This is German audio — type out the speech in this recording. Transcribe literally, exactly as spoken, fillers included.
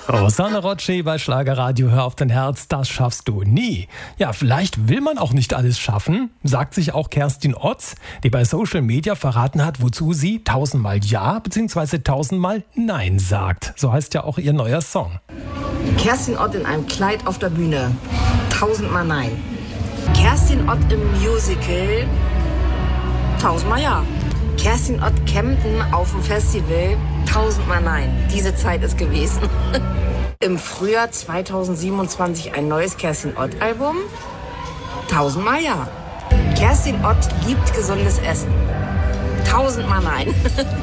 Rosanna Rocci bei Schlagerradio, hör auf dein Herz, das schaffst du nie. Ja, vielleicht will man auch nicht alles schaffen, sagt sich auch Kerstin Ott, die bei Social Media verraten hat, wozu sie tausendmal Ja bzw. tausendmal Nein sagt. So heißt ja auch ihr neuer Song. Kerstin Ott in einem Kleid auf der Bühne, tausendmal Nein. Kerstin Ott im Musical, tausendmal Ja. Kerstin Ott Kempten auf dem Festival, tausendmal Nein. Diese Zeit ist gewesen. Im Frühjahr zweitausendsiebenundzwanzig ein neues Kerstin Ott Album, tausendmal Ja. Kerstin Ott liebt gesundes Essen, tausendmal Nein.